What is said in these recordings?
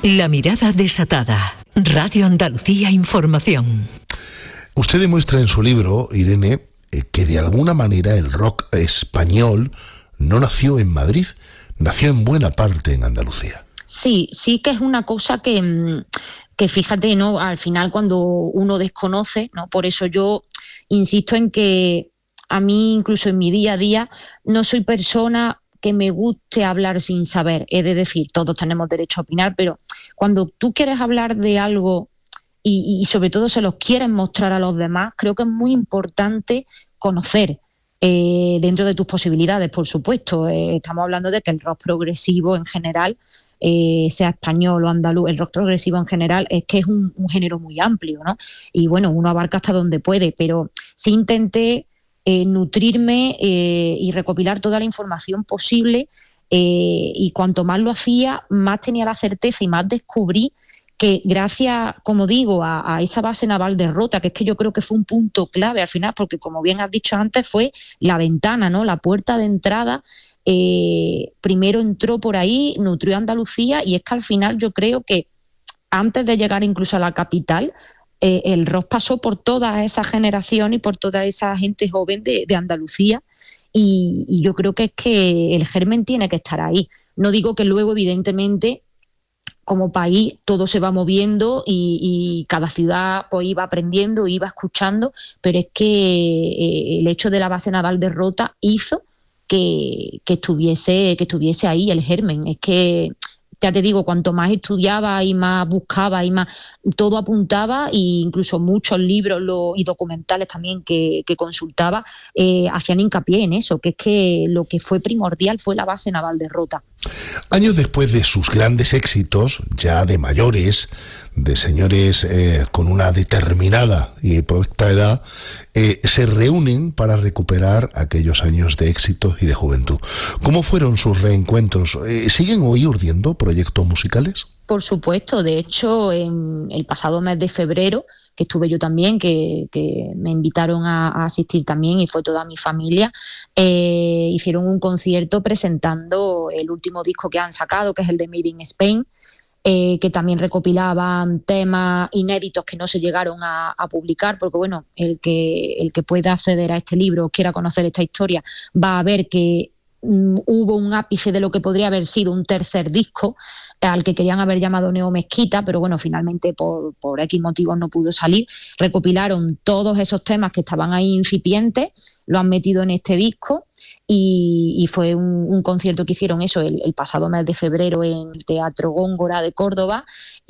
La mirada desatada. Radio Andalucía Información. Usted demuestra en su libro, Irene, que de alguna manera el rock español no nació en Madrid, nació en buena parte en Andalucía. Sí que es una cosa que fíjate, ¿no? Al final cuando uno desconoce, ¿no? Por eso yo insisto en que a mí, incluso en mi día a día, no soy persona que me guste hablar sin saber. Es decir, todos tenemos derecho a opinar, pero cuando tú quieres hablar de algo y sobre todo se los quieres mostrar a los demás, creo que es muy importante conocer dentro de tus posibilidades, por supuesto. Estamos hablando de que el rock progresivo en general, sea español o andaluz, el rock progresivo en general es que es un género muy amplio, ¿no? Y bueno, uno abarca hasta donde puede, pero sí intenté nutrirme y recopilar toda la información posible, y cuanto más lo hacía, más tenía la certeza y más descubrí que gracias, como digo, a esa base naval de Rota, que es que yo creo que fue un punto clave al final, porque como bien has dicho antes, fue la ventana, ¿no? La puerta de entrada. Primero entró por ahí, nutrió Andalucía, y es que al final yo creo que antes de llegar incluso a la capital, el rock pasó por toda esa generación y por toda esa gente joven de Andalucía, y yo creo que es que el germen tiene que estar ahí. No digo que luego, evidentemente, como país todo se va moviendo y cada ciudad pues iba aprendiendo, iba escuchando, pero es que el hecho de la base naval de Rota hizo que estuviese ahí el germen. Es que, ya te digo, cuanto más estudiaba y más buscaba y más todo apuntaba, e incluso muchos libros y documentales también que consultaba hacían hincapié en eso, que es que lo que fue primordial fue la base naval de Rota. Años después de sus grandes éxitos, ya de mayores, de señores con una determinada y provecta edad, se reúnen para recuperar aquellos años de éxitos y de juventud. ¿Cómo fueron sus reencuentros? ¿Siguen hoy urdiendo proyectos musicales? Por supuesto, de hecho, en el pasado mes de febrero, que estuve yo también, que me invitaron a asistir también, y fue toda mi familia, hicieron un concierto presentando el último disco que han sacado, que es el de Made in Spain, que también recopilaban temas inéditos que no se llegaron a publicar, porque bueno, el que pueda acceder a este libro, quiera conocer esta historia, va a ver que hubo un ápice de lo que podría haber sido un tercer disco, al que querían haber llamado Neo Mezquita, pero bueno, finalmente por X motivos no pudo salir. Recopilaron todos esos temas que estaban ahí incipientes, lo han metido en este disco, y fue un concierto que hicieron eso el pasado mes de febrero en el Teatro Góngora de Córdoba,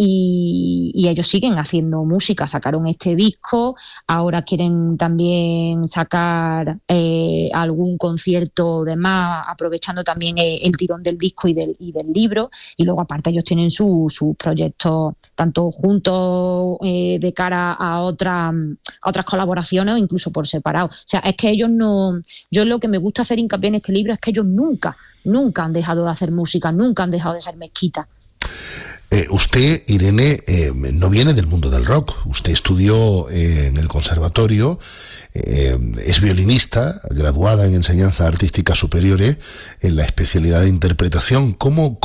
y ellos siguen haciendo música. Sacaron este disco, ahora quieren también sacar algún concierto de más, aprovechando también el tirón del disco y del libro, y luego aparte ellos tienen sus proyectos tanto juntos de cara a otras colaboraciones, o incluso por separado. O sea, es que ellos no... Yo lo que me gusta hacer hincapié en este libro es que ellos nunca han dejado de hacer música, nunca han dejado de ser Mezquita. Usted, Irene, no viene del mundo del rock. Usted estudió en el conservatorio, es violinista, graduada en enseñanza artística superiores, en la especialidad de interpretación. ¿Cómo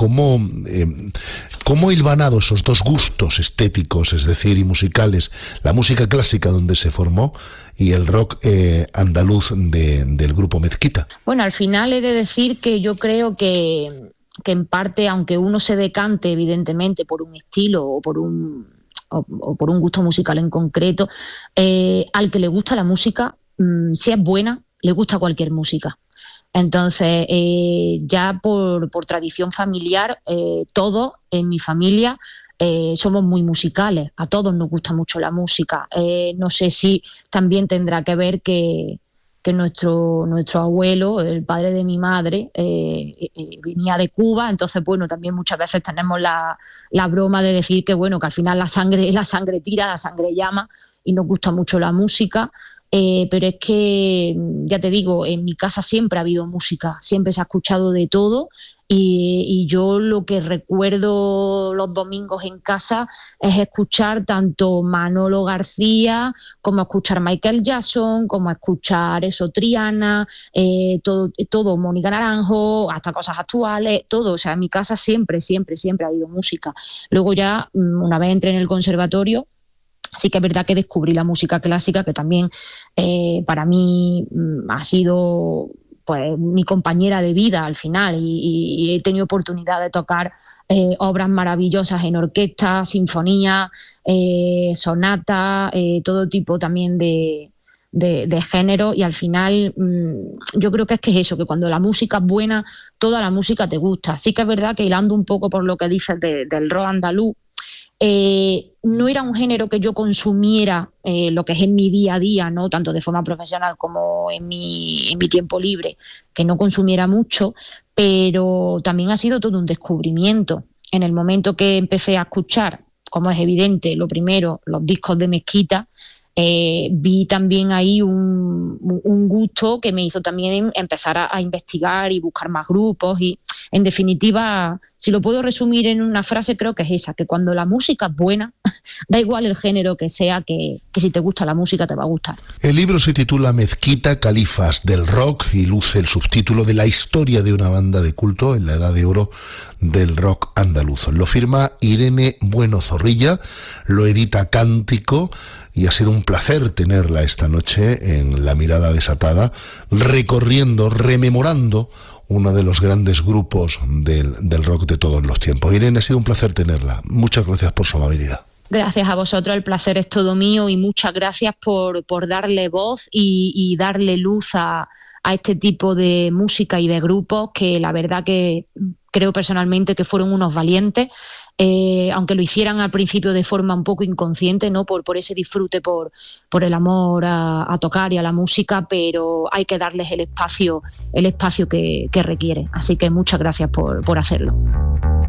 hilvanado esos dos gustos estéticos, es decir, y musicales, la música clásica donde se formó y el rock andaluz del grupo Mezquita? Bueno, al final he de decir que yo creo que en parte, aunque uno se decante evidentemente por un estilo o por un gusto musical en concreto, al que le gusta la música, si es buena, le gusta cualquier música. Entonces, ya por tradición familiar, todos en mi familia somos muy musicales, a todos nos gusta mucho la música. No sé si también tendrá que ver que nuestro abuelo, el padre de mi madre, venía de Cuba. Entonces, bueno, también muchas veces tenemos la broma de decir que, bueno, que al final la sangre tira, la sangre llama, y nos gusta mucho la música. pero es que, ya te digo, en mi casa siempre ha habido música, siempre se ha escuchado de todo. Y yo lo que recuerdo los domingos en casa es escuchar tanto Manolo García, como escuchar Michael Jackson, como escuchar eso, Triana, todo, Mónica Naranjo, hasta cosas actuales, todo. O sea, en mi casa siempre ha habido música. Luego ya, una vez entré en el conservatorio, sí que es verdad que descubrí la música clásica, que también para mí ha sido pues mi compañera de vida al final, y he tenido oportunidad de tocar obras maravillosas en orquesta, sinfonía, sonata, todo tipo también de género, y al final yo creo que es eso, que cuando la música es buena, toda la música te gusta. Sí que es verdad que, hilando un poco por lo que dices del rock andaluz, no era un género que yo consumiera lo que es en mi día a día, ¿no? Tanto de forma profesional como en mi tiempo libre, que no consumiera mucho, pero también ha sido todo un descubrimiento. En el momento que empecé a escuchar, como es evidente, lo primero, los discos de Mezquita, vi también ahí un gusto que me hizo también empezar a investigar y buscar más grupos. Y en definitiva, si lo puedo resumir en una frase, creo que es esa, que cuando la música es buena, da igual el género que sea, que si te gusta la música te va a gustar. El libro se titula Mezquita, califas del rock, y luce el subtítulo de la historia de una banda de culto en la edad de oro del rock andaluz. Lo firma Irene Bueno Zorrilla, lo edita Cántico, y ha sido un placer tenerla esta noche en La Mirada Desatada, recorriendo, rememorando uno de los grandes grupos del rock de todos los tiempos. Irene, ha sido un placer tenerla. Muchas gracias por su amabilidad. Gracias a vosotros, el placer es todo mío, y muchas gracias por darle voz y darle luz a este tipo de música y de grupos, que la verdad que creo personalmente que fueron unos valientes, aunque lo hicieran al principio de forma un poco inconsciente, ¿no? Por ese disfrute, por el amor a tocar y a la música, pero hay que darles el espacio que requiere. Así que muchas gracias por hacerlo.